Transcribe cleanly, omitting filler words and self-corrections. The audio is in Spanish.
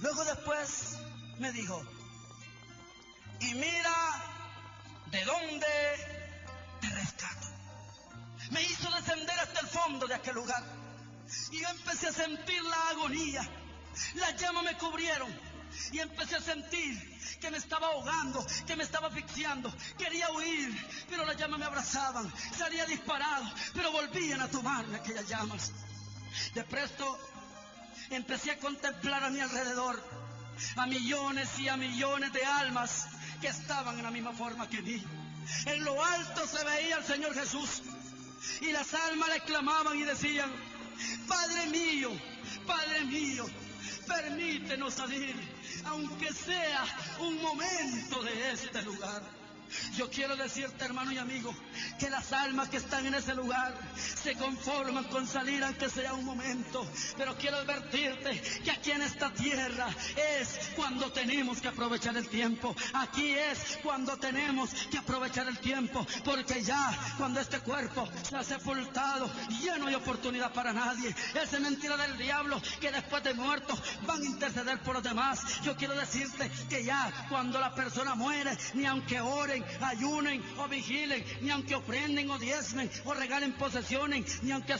Luego después me dijo, y mira de dónde te rescato. Me hizo descender hasta el fondo de aquel lugar y yo empecé a sentir la agonía. Las llamas me cubrieron y empecé a sentir que me estaba ahogando, que me estaba asfixiando. Quería huir, pero las llamas me abrazaban. Salía disparado, pero volvían a tomarme aquellas llamas. De presto empecé a contemplar a mi alrededor a millones y a millones de almas que estaban en la misma forma que mí. En lo alto se veía al Señor Jesús y las almas le clamaban y decían: Padre mío, permítenos salir, aunque sea un momento de este lugar. Yo quiero decirte, hermano y amigo, que las almas que están en ese lugar se conforman con salir aunque sea un momento. Pero quiero advertirte que aquí en esta tierra es cuando tenemos que aprovechar el tiempo. Aquí es cuando tenemos que aprovechar el tiempo, porque ya cuando este cuerpo se ha sepultado, ya no hay oportunidad para nadie. Esa es mentira del diablo, que después de muertos van a interceder por los demás. Yo quiero decirte que ya cuando la persona muere, ni aunque oren, ayunen o vigilen, ni aunque ofrenden o diezmen o regalen posesiones, ni aunque